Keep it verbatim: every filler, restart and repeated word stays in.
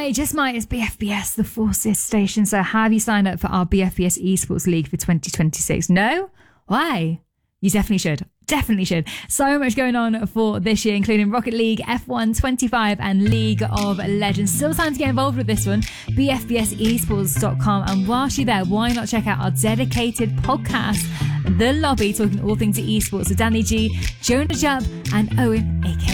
might, just might, it's B F B S, the Forces Station. So have you signed up for our B F B S Esports League for twenty twenty-six? No? Why? You definitely should. Definitely should. So much going on for this year, including Rocket League, F one twenty-five and League of Legends. Still time to get involved with this one. B F B S esports dot com. And whilst you're there, why not check out our dedicated podcast, The Lobby, talking all things esports with Danny G, Jonah Jubb and Owen, aka